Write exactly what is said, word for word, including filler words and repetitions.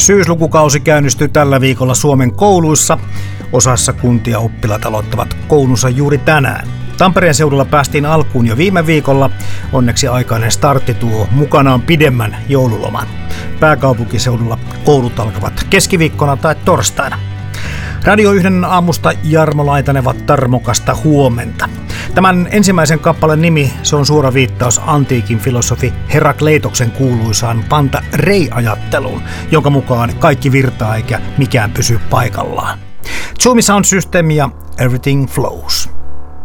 Syyslukukausi käynnistyy tällä viikolla Suomen kouluissa. Osassa kuntia oppilaat aloittavat koulunsa juuri tänään. Tampereen seudulla päästiin alkuun jo viime viikolla. Onneksi aikainen startti tuo mukanaan pidemmän joululoman. Pääkaupunkiseudulla koulut alkavat keskiviikkona tai torstaina. Radio yhden aamusta Jarmo Laitanen, tarmokasta huomenta. Tämän ensimmäisen kappaleen nimi, se on suora viittaus antiikin filosofi Herakleitoksen kuuluisaan panta rei-ajatteluun, jonka mukaan kaikki virtaa eikä mikään pysy paikallaan. Zoomi Sound System ja Everything Flows.